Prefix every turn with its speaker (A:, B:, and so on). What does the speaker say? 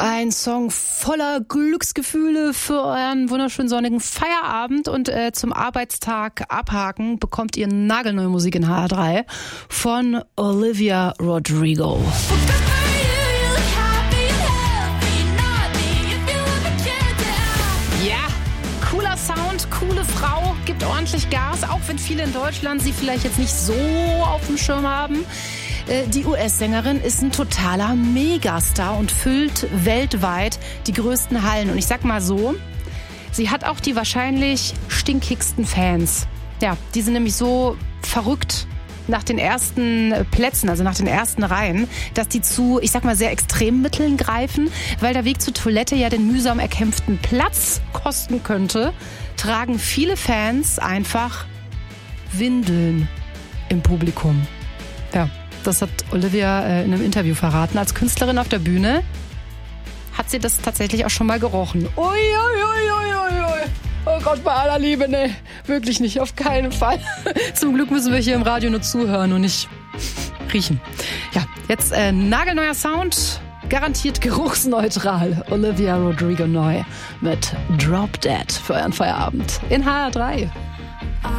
A: Ein Song voller Glücksgefühle für euren wunderschönen sonnigen Feierabend und zum Arbeitstag abhaken bekommt ihr nagelneue Musik in HR3 von Olivia Rodrigo. Ja, cooler Sound, coole Frau, gibt ordentlich Gas, auch wenn viele in Deutschland sie vielleicht jetzt nicht so auf dem Schirm haben. Die US-Sängerin ist ein totaler Megastar und füllt weltweit die größten Hallen. Und ich sag mal so, sie hat auch die wahrscheinlich stinkigsten Fans. Ja, die sind nämlich so verrückt nach den ersten Plätzen, also nach den ersten Reihen, dass die zu, ich sag mal, sehr extremen Mitteln greifen, weil der Weg zur Toilette ja den mühsam erkämpften Platz kosten könnte, tragen viele Fans einfach Windeln im Publikum. Ja. Das hat Olivia in einem Interview verraten. Als Künstlerin auf der Bühne hat sie das tatsächlich auch schon mal gerochen. Ui, ui, ui, ui, ui. Oh Gott, bei aller Liebe, nee, wirklich nicht, auf keinen Fall. Zum Glück müssen wir hier im Radio nur zuhören und nicht riechen. Ja, jetzt nagelneuer Sound, garantiert geruchsneutral. Olivia Rodrigo neu mit Drop Dead für euren Feierabend in HR3.